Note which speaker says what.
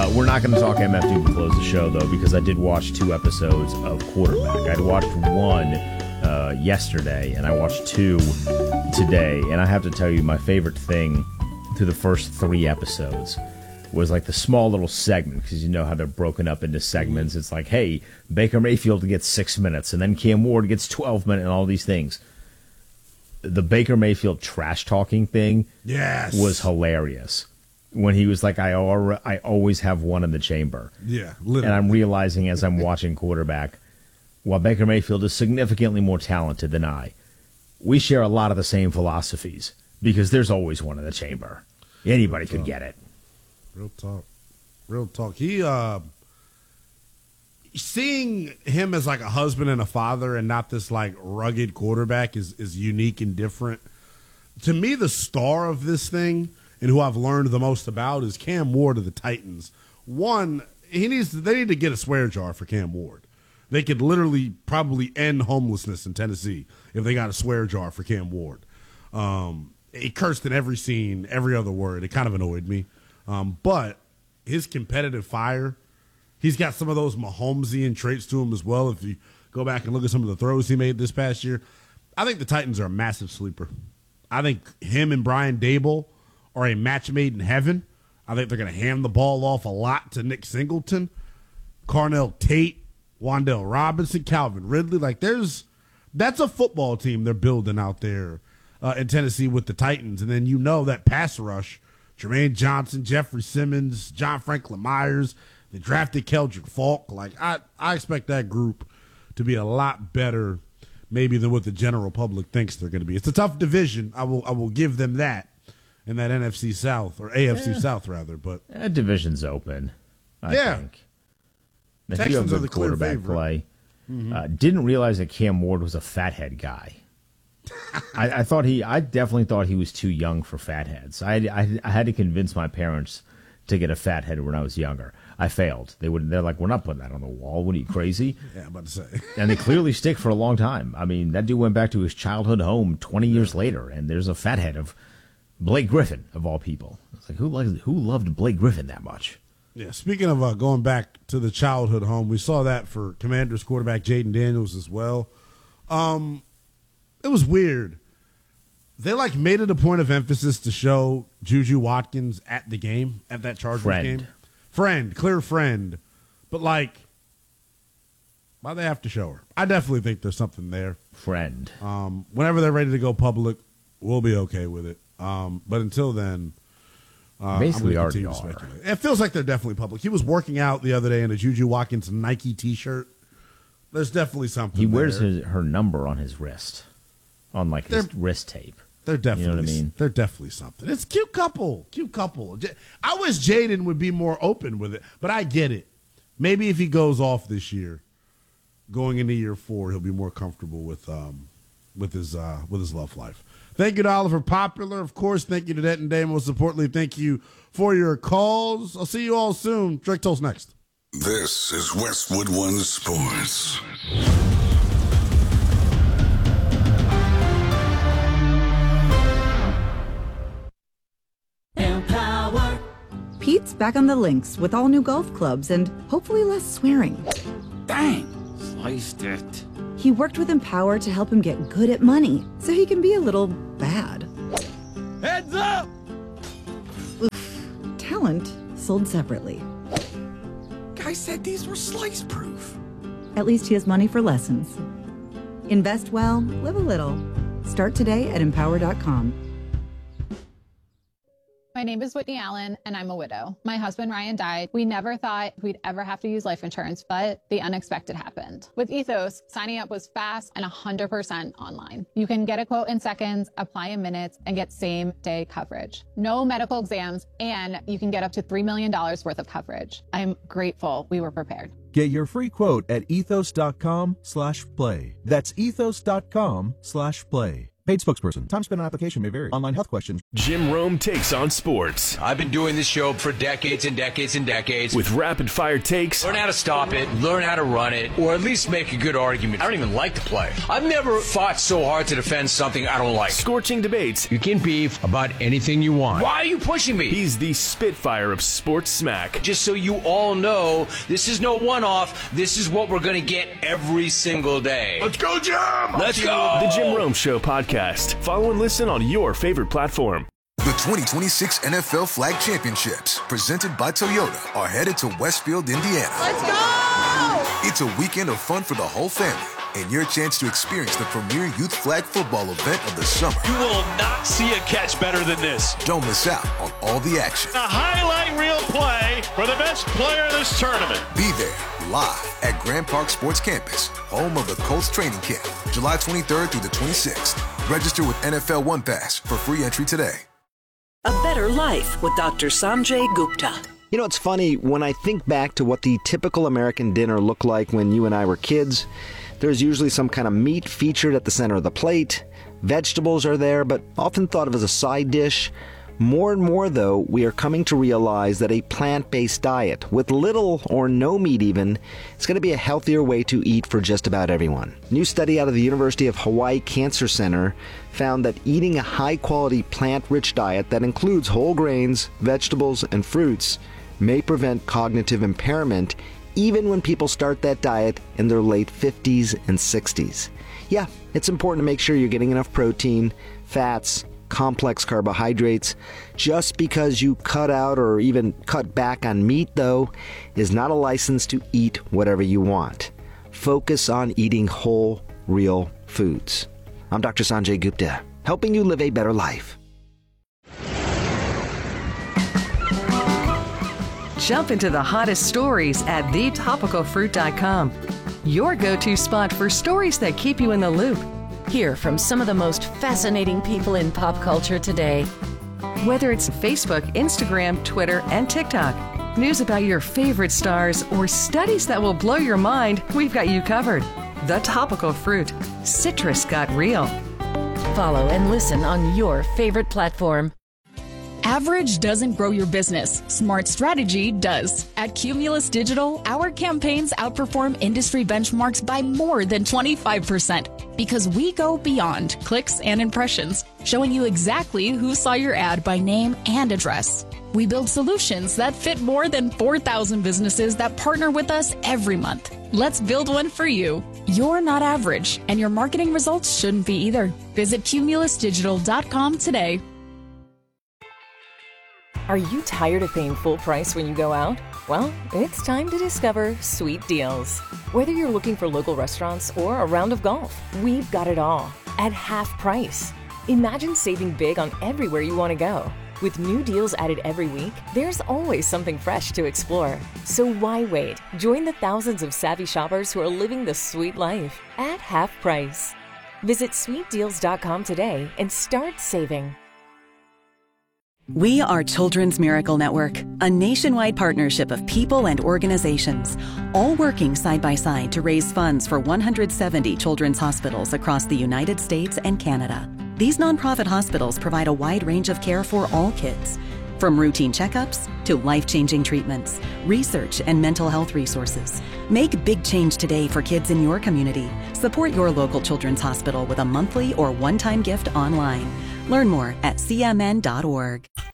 Speaker 1: We're not going to talk MFD to close the show, though, because I did watch 2 episodes of Quarterback. I'd watched 1 yesterday, and I watched 2 today. And I have to tell you, my favorite thing through the first 3 episodes was like the small little segment, because you know how they're broken up into segments. It's like, hey, Baker Mayfield gets 6 minutes, and then Cam Ward gets 12 minutes, and all these things. The Baker Mayfield trash-talking thing was hilarious. When he was like, I always have one in the chamber.
Speaker 2: Yeah, literally.
Speaker 1: And I'm realizing as I'm watching Quarterback, while Baker Mayfield is significantly more talented than we share a lot of the same philosophies, because there's always one in the chamber. Anybody could get it.
Speaker 2: Real talk. He, seeing him as like a husband and a father and not this like rugged quarterback is unique and different. To me, the star of this thing and who I've learned the most about is Cam Ward of the Titans. One, they need to get a swear jar for Cam Ward. They could literally probably end homelessness in Tennessee if they got a swear jar for Cam Ward. He cursed in every scene, every other word. It kind of annoyed me. But his competitive fire, he's got some of those Mahomesian traits to him as well. If you go back and look at some of the throws he made this past year, I think the Titans are a massive sleeper. I think him and Brian Dable are a match made in heaven. I think they're going to hand the ball off a lot to Nick Singleton, Carnell Tate, Wan'Dale Robinson, Calvin Ridley. Like that's a football team they're building out there in Tennessee with the Titans. And then you know that pass rush, Jermaine Johnson, Jeffrey Simmons, John Franklin Myers. They drafted Keldrick Falk. Like I expect that group to be a lot better maybe than what the general public thinks they're going to be. It's a tough division. I will give them that in that NFC South or AFC South rather. But
Speaker 1: that division's open. I think. If
Speaker 2: Texans
Speaker 1: you have
Speaker 2: are
Speaker 1: good
Speaker 2: the clear
Speaker 1: quarterback
Speaker 2: favorite.
Speaker 1: play, didn't realize that Cam Ward was a fathead guy. I definitely thought he was too young for fatheads. I had to convince my parents to get a fathead when I was younger. I failed. They're like, we're not putting that on the wall. What are you, crazy?
Speaker 2: Yeah, I'm about to say.
Speaker 1: And they clearly stick for a long time. I mean, that dude went back to his childhood home 20 years later, and there's a fathead of Blake Griffin, of all people. It's like, who loved Blake Griffin that much?
Speaker 2: Yeah, speaking of going back to the childhood home, we saw that for Commanders quarterback Jaden Daniels as well. It was weird. They like made it a point of emphasis to show Juju Watkins at the game, at that Chargers game. Clear friend. But like, why they have to show her? I definitely think there's something there.
Speaker 1: Friend.
Speaker 2: Whenever they're ready to go public, we'll be okay with it. But until then,
Speaker 1: basically
Speaker 2: I'm
Speaker 1: already
Speaker 2: continue to
Speaker 1: are.
Speaker 2: speculate. It feels like they're definitely public. He was working out the other day in a Juju Watkins Nike T-shirt. There's definitely something.
Speaker 1: He wears
Speaker 2: there.
Speaker 1: her number on his wrist, on like his wrist tape.
Speaker 2: They're definitely,
Speaker 1: you know what I mean?
Speaker 2: They're definitely something. It's a cute couple. I wish Jaden would be more open with it, but I get it. Maybe if he goes off this year, going into year 4, he'll be more comfortable with his love life. Thank you to Oliver Popular, of course. Thank you to Det and Day. Most importantly, thank you for your calls. I'll see you all soon. Drake Toll's next.
Speaker 3: This is Westwood One Sports.
Speaker 4: Empower. Pete's back on the links with all new golf clubs and hopefully less swearing.
Speaker 5: Dang, sliced it.
Speaker 4: He worked with Empower to help him get good at money so he can be a little bad.
Speaker 5: Heads up!
Speaker 4: Oof. Talent sold separately.
Speaker 5: Guy said these were slice proof.
Speaker 4: At least he has money for lessons. Invest well, live a little. Start today at empower.com.
Speaker 6: My name is Whitney Allen, and I'm a widow. My husband, Ryan, died. We never thought we'd ever have to use life insurance, but the unexpected happened. With Ethos, signing up was fast and 100% online. You can get a quote in seconds, apply in minutes, and get same-day coverage. No medical exams, and you can get up to $3 million worth of coverage. I'm grateful we were prepared.
Speaker 7: Get your free quote at ethos.com/play. That's ethos.com/play. Paid spokesperson. Time spent on application may vary. Online health questions.
Speaker 8: Jim Rome takes on sports.
Speaker 9: I've been doing this show for decades and decades and decades.
Speaker 8: With rapid-fire takes.
Speaker 9: Learn how to stop it, learn how to run it, or at least make a good argument. I don't even like to play. I've never fought so hard to defend something I don't like.
Speaker 8: Scorching debates.
Speaker 9: You can beef about anything you want. Why are you pushing me?
Speaker 8: He's the Spitfire of sports smack.
Speaker 9: Just so you all know, this is no one-off. This is what we're going to get every single day.
Speaker 3: Let's go, Jim!
Speaker 9: Let's go!
Speaker 8: The Jim Rome Show podcast. Follow and listen on your favorite platform.
Speaker 10: The 2026 NFL Flag Championships, presented by Toyota, are headed to Westfield, Indiana.
Speaker 11: Let's go!
Speaker 10: It's a weekend of fun for the whole family and your chance to experience the premier youth flag football event of the summer.
Speaker 12: You will not see a catch better than this.
Speaker 10: Don't miss out on all the action.
Speaker 12: A highlight reel play for the best player of this tournament.
Speaker 10: Be there live at Grand Park Sports Campus, home of the Colts training camp, July 23rd through the 26th. Register with NFL One Pass for free entry today.
Speaker 13: A Better Life with Dr. Sanjay Gupta.
Speaker 14: You know, it's funny, when I think back to what the typical American dinner looked like when you and I were kids, there's usually some kind of meat featured at the center of the plate. Vegetables are there, but often thought of as a side dish. More and more, though, we are coming to realize that a plant-based diet, with little or no meat even, is going to be a healthier way to eat for just about everyone. A new study out of the University of Hawaii Cancer Center found that eating a high-quality plant-rich diet that includes whole grains, vegetables, and fruits may prevent cognitive impairment even when people start that diet in their late 50s and 60s. Yeah, it's important to make sure you're getting enough protein, fats, complex carbohydrates. Just because you cut out or even cut back on meat, though, is not a license to eat whatever you want. Focus on eating whole, real foods. I'm Dr. Sanjay Gupta, helping you live a better life.
Speaker 15: Jump into the hottest stories at thetopicalfruit.com. Your go-to spot for stories that keep you in the loop.
Speaker 16: Hear from some of the most fascinating people in pop culture today.
Speaker 15: Whether it's Facebook, Instagram, Twitter, and TikTok, news about your favorite stars, or studies that will blow your mind, we've got you covered. The Topical Fruit. Citrus got real.
Speaker 16: Follow and listen on your favorite platform.
Speaker 17: Average doesn't grow your business. Smart strategy does. At Cumulus Digital, our campaigns outperform industry benchmarks by more than 25% because we go beyond clicks and impressions, showing you exactly who saw your ad by name and address. We build solutions that fit more than 4,000 businesses that partner with us every month. Let's build one for you. You're not average, and your marketing results shouldn't be either. Visit cumulusdigital.com today.
Speaker 18: Are you tired of paying full price when you go out? Well, it's time to discover Sweet Deals. Whether you're looking for local restaurants or a round of golf, we've got it all at half price. Imagine saving big on everywhere you want to go. With new deals added every week, there's always something fresh to explore. So why wait? Join the thousands of savvy shoppers who are living the sweet life at half price. Visit sweetdeals.com today and start saving.
Speaker 19: We are Children's Miracle Network, a nationwide partnership of people and organizations, all working side by side to raise funds for 170 children's hospitals across the United States and Canada. These nonprofit hospitals provide a wide range of care for all kids, from routine checkups to life-changing treatments, research, and mental health resources. Make big change today for kids in your community. Support your local children's hospital with a monthly or one-time gift online. Learn more at cmn.org.